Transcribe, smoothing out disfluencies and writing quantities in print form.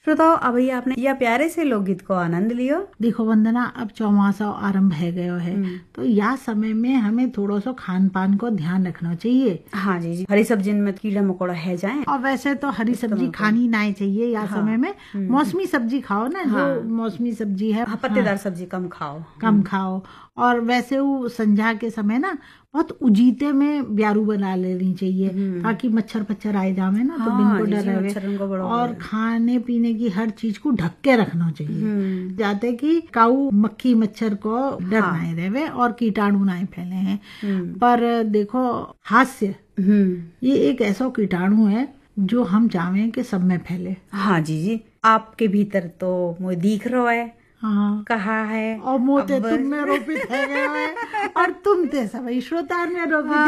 श्रोताओ, अभी आपने यह प्यारे से लोकगीत को आनंद लियो। देखो वंदना, अब चौमासा आरंभ है गयो है, तो यह समय में हमें थोड़ा सा खान पान को ध्यान रखना चाहिए। हाँ जी, हरी सब्जी में कीड़ा मकोड़ा है जाए, और वैसे तो हरी सब्जी खानी नहीं चाहिए या समय में। मौसमी सब्जी खाओ ना, जो मौसमी सब्जी है, पत्तेदार सब्जी कम खाओ। और वैसे वो संध्या के समय ना बहुत उजीते में ब्यारू बना लेनी चाहिए, ताकि मच्छर पच्छर आए जावे ना, तो बिन को डर रहे। और खाने पीने की हर चीज को ढक के रखना चाहिए, जाते कि काऊ मक्खी मच्छर को डर नहीं रहे और कीटाणु नहीं फैले हैं। पर देखो, हास्य ये एक ऐसा कीटाणु है जो हम चाहे कि सब में फैले। हाँ जी, आपके भीतर तो मुझे दिख रहा है। हाँ, कहा है और मोते तुम में रोपित है गया है और तुम ते सभी श्रोता में रोपित